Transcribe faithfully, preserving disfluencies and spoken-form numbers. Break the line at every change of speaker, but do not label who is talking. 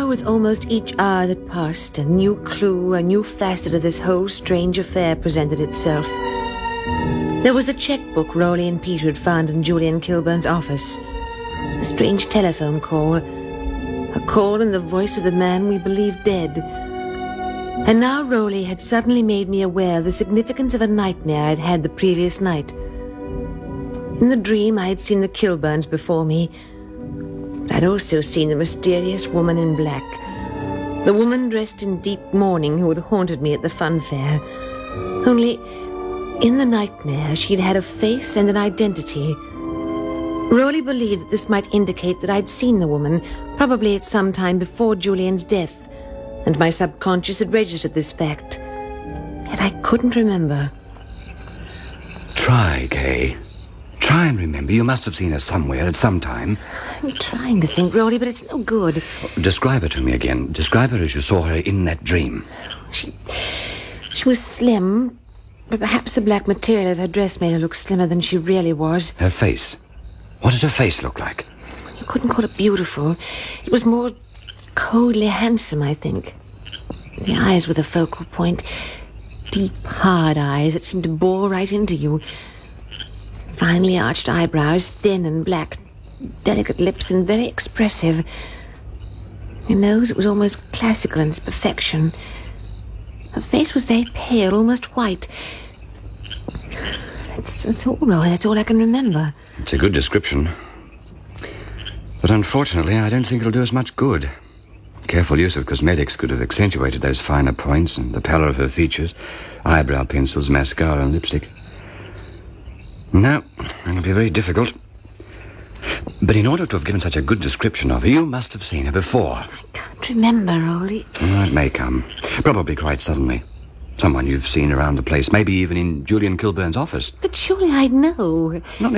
now, with almost each hour that passed, a new clue, a new facet of this whole strange affair presented itself. There was the checkbook Rowley and Peter had found in Julian Kilburn's office. A strange telephone call. A call in the voice of the man we believed dead. And now Rowley had suddenly made me aware of the significance of a nightmare I'd had the previous night. In the dream, I had seen the Kilburns before me, but I'd also seen the mysterious woman in black, the woman dressed in deep mourning who had haunted me at the fun fair. Only, in the nightmare, she'd had a face and an identity. Rowley believed that this might indicate that I'd seen the woman, probably at some time before Julian's death, and my subconscious had registered this fact. Yet I couldn't remember.
Try, Kay. Try and remember. You must have seen her somewhere at some time.
I'm trying to think, Rowley, but it's no good.
Describe her to me again. Describe her as you saw her in that dream.
She... she was slim, but perhaps the black material of her dress made her look slimmer than she really was.
Her face. What did her face look like?
You couldn't call it beautiful. It was more coldly handsome, I think. The eyes were the focal point. Deep, hard eyes that seemed to bore right into you. Finely arched eyebrows, thin and black, delicate lips and very expressive. Her nose, it was almost classical in its perfection. Her face was very pale, almost white. That's, that's all, Rowley. That's all I can remember.
It's a good description. But unfortunately, I don't think it'll do us much good. Careful use of cosmetics could have accentuated those finer points and the pallor of her features, eyebrow pencils, mascara and lipstick. No, it'll be very difficult. But in order to have given such a good description of her, you must have seen her before.
I can't remember, Rowley.
Oh, it may come. Probably quite suddenly. Someone you've seen around the place, maybe even in Julian Kilburn's office.
But surely I'd know.
Not